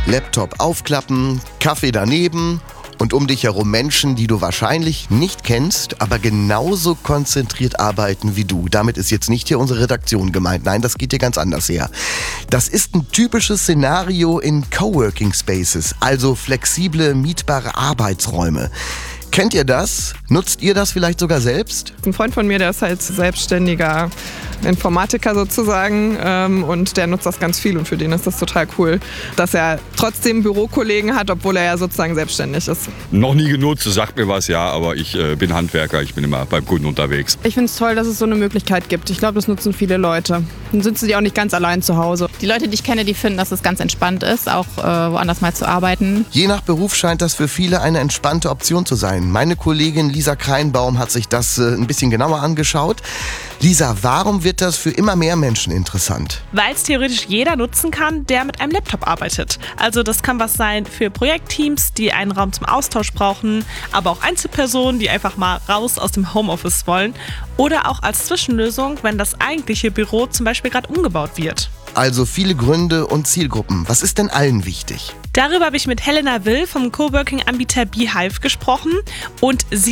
Laptop aufklappen, Kaffee daneben und um dich herum Menschen, die du wahrscheinlich nicht kennst, aber genauso konzentriert arbeiten wie du. Damit ist jetzt nicht hier unsere Redaktion gemeint. Nein, das geht hier ganz anders her. Das ist ein typisches Szenario in Coworking Spaces, also flexible, mietbare Arbeitsräume. Kennt ihr das? Nutzt ihr das vielleicht sogar selbst? Ein Freund von mir, der ist halt selbstständiger Informatiker sozusagen und der nutzt das ganz viel und für den ist das total cool, dass er trotzdem Bürokollegen hat, obwohl er ja sozusagen selbstständig ist. Noch nie genutzt, sagt mir was, ja, aber ich bin Handwerker, ich bin immer beim Kunden unterwegs. Ich finde es toll, dass es so eine Möglichkeit gibt. Ich glaube, das nutzen viele Leute. Dann sind sie auch nicht ganz allein zu Hause. Die Leute, die ich kenne, die finden, dass es ganz entspannt ist, auch woanders mal zu arbeiten. Je nach Beruf scheint das für viele eine entspannte Option zu sein. Meine Kollegin Lisa Kreinbaum hat sich das ein bisschen genauer angeschaut. Lisa, warum wird das für immer mehr Menschen interessant? Weil es theoretisch jeder nutzen kann, der mit einem Laptop arbeitet. Also das kann was sein für Projektteams, die einen Raum zum Austausch brauchen, aber auch Einzelpersonen, die einfach mal raus aus dem Homeoffice wollen. Oder auch als Zwischenlösung, wenn das eigentliche Büro zum Beispiel gerade umgebaut wird. Also viele Gründe und Zielgruppen. Was ist denn allen wichtig? Darüber habe ich mit Helena Will vom Coworking-Anbieter Beehive gesprochen und sie